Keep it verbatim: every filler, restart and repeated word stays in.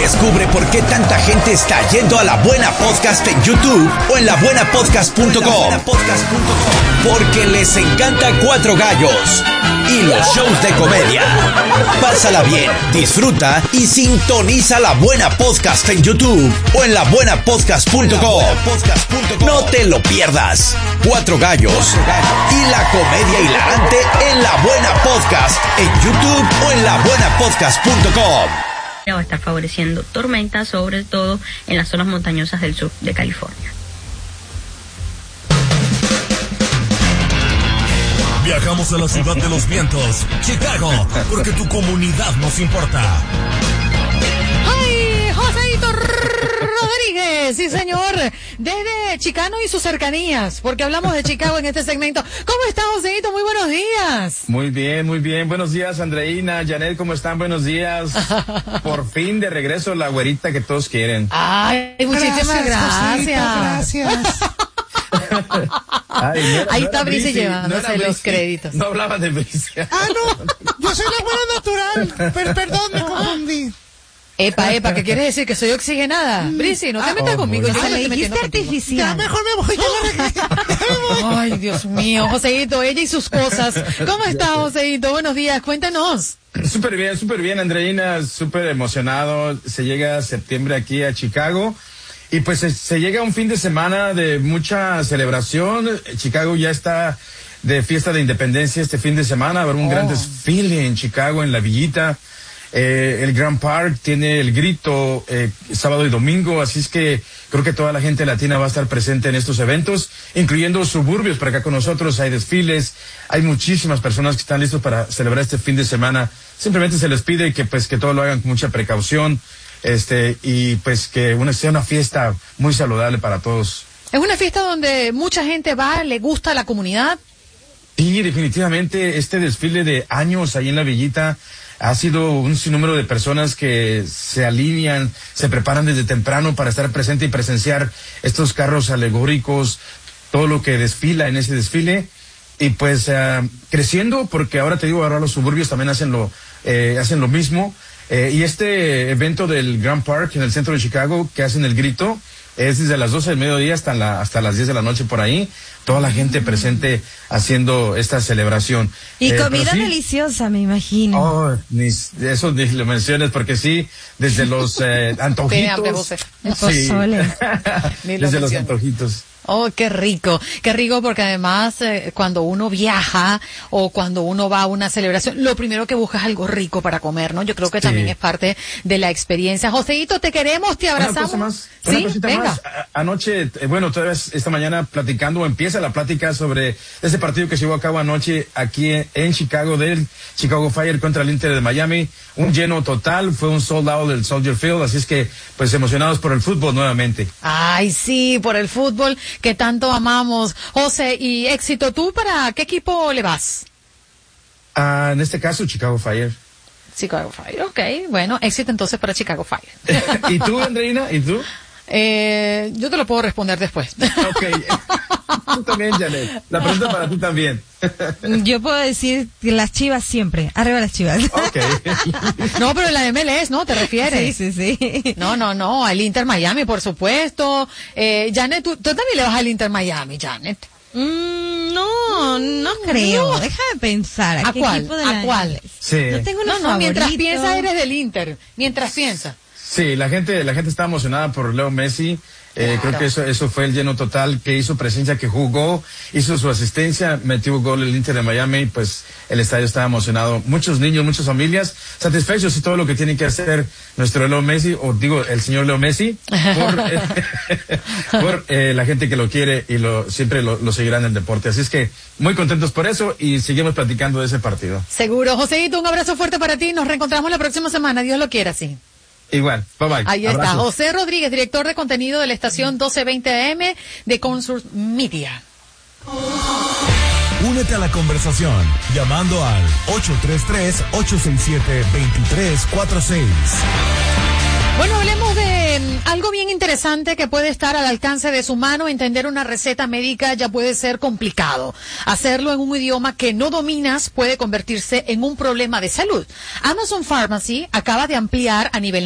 Descubre por qué tanta gente está yendo a La Buena Podcast en YouTube o en la buena podcast punto com. Porque les encanta Cuatro Gallos y los shows de comedia. Pásala bien, disfruta y sintoniza La Buena Podcast en YouTube o en la buena podcast punto com. No te lo pierdas. Cuatro Gallos y la comedia hilarante en La Buena Podcast en YouTube o en la buena podcast punto com. Va a estar favoreciendo tormentas, sobre todo en las zonas montañosas del sur de California. Viajamos a la ciudad de los vientos, Chicago, porque tu comunidad nos importa. ¡Ay, Joséito Rodríguez! Sí, señor, desde Chicano y sus cercanías, porque hablamos de Chicago en este segmento. ¿Cómo está, Joséito? Muy buenos días. Muy bien, muy bien. Buenos días, Andreina, Janet, ¿cómo están? Buenos días. Por fin de regreso la güerita que todos quieren. Ay, muchísimas gracias. Gracias. gracias. Ay, no era, Ahí no está Brice llevándose no los créditos. No hablaba de Brice. Ah, no, yo soy la buena natural. Per perdón, me confundí. Epa, epa, ¿qué quieres decir? ¿Que soy oxigenada? Brice, no te Ah, metas oh, conmigo. muy Yo bien. no le estoy dijiste metiendo contigo. Ya artificial. mejor me voy, ya me regué. Ya me voy. Ay, Dios mío, Joséito, ella y sus cosas. ¿Cómo está, Joséito? Buenos días, cuéntanos. Súper bien, súper bien, Andreina, súper emocionado. Se llega septiembre aquí a Chicago. Y pues se, se llega un fin de semana de mucha celebración. Chicago ya está de fiesta de independencia este fin de semana. Habrá un Oh. gran desfile en Chicago, en la Villita. Eh, el Grand Park tiene el grito eh, sábado y domingo, así es que creo que toda la gente latina va a estar presente en estos eventos, incluyendo suburbios. Para acá con nosotros hay desfiles, hay muchísimas personas que están listos para celebrar este fin de semana. Simplemente se les pide que pues que todo lo hagan con mucha precaución, este y pues que una, sea una fiesta muy saludable para todos. Es una fiesta donde mucha gente va, le gusta la comunidad. Sí, definitivamente este desfile de años ahí en la Villita ha sido un sinnúmero de personas que se alinean, se preparan desde temprano para estar presente y presenciar estos carros alegóricos, todo lo que desfila en ese desfile. Y pues uh, creciendo, porque ahora te digo, ahora los suburbios también hacen lo, eh, hacen lo mismo. Eh, y este evento del Grand Park en el centro de Chicago, que hacen el grito, es desde las doce del mediodía hasta la, hasta las diez de la noche por ahí. Toda la gente presente haciendo esta celebración. Y Eh, comida pero sí, deliciosa, me imagino. Oh, ni, eso ni lo menciones, porque sí, desde los eh, antojitos. Tiene hambre, José. El pozole. Ni lo Desde los menciones. antojitos. Oh, qué rico, qué rico, porque además eh, cuando uno viaja o cuando uno va a una celebración, lo primero que busca es algo rico para comer, ¿no? Yo creo que Sí. también es parte de la experiencia. Joséito, te queremos, te Una abrazamos. cosa más, una Sí, cosita venga. más. A- Anoche, eh, bueno, todavía es- esta mañana platicando, empieza la plática sobre ese partido que se llevó a cabo anoche aquí en, en Chicago, del Chicago Fire contra el Inter de Miami. Un lleno total, fue un sold out del Soldier Field, así es que, pues emocionados por el fútbol nuevamente. Ay, sí, por el fútbol que tanto amamos. José, y éxito, ¿tú para qué equipo le vas? Ah, en este caso, Chicago Fire. Chicago Fire, ok, bueno, éxito entonces para Chicago Fire. ¿Y tú, Andreina? ¿Y tú? Eh, yo te lo puedo responder después. Ok. Tú también, Janet. La pregunta para ti también. Yo puedo decir que las Chivas siempre. Arriba las Chivas. Ok. No, pero la M L S, ¿no? ¿Te refieres? Sí, sí, sí. No, no, no, al Inter Miami, por supuesto. Eh, Janet, ¿tú, tú también le vas al Inter Miami, Janet. Mm, no, no creo. No. Deja de pensar. ¿A qué cuál? equipo de ¿A la- cuál? Sí. No tengo una No, no, mientras favorito. piensas eres del Inter. Mientras piensas. Sí, la gente, la gente está emocionada por Leo Messi. Eh, Claro. Creo que eso, eso fue el lleno total, que hizo presencia, que jugó, hizo su asistencia, metió gol el Inter de Miami, y pues el estadio estaba emocionado. Muchos niños, muchas familias satisfechos y todo lo que tiene que hacer nuestro Leo Messi, o digo, el señor Leo Messi, por, eh, por eh, la gente que lo quiere y lo siempre lo, lo seguirá en el deporte. Así es que muy contentos por eso y seguimos platicando de ese partido. Seguro. Joséito, un abrazo fuerte para ti. Nos reencontramos la próxima semana. Dios lo quiera, sí. Igual, bye bye. Ahí está. Abrazos. José Rodríguez, director de contenido de la estación doce veinte A M de Consort Media. Únete a la conversación llamando al ocho tres tres, ocho seis siete, dos tres cuatro seis. Bueno, hablemos de mm, algo bien interesante que puede estar al alcance de su mano. Entender una receta médica ya puede ser complicado. Hacerlo en un idioma que no dominas puede convertirse en un problema de salud. Amazon Pharmacy acaba de ampliar a nivel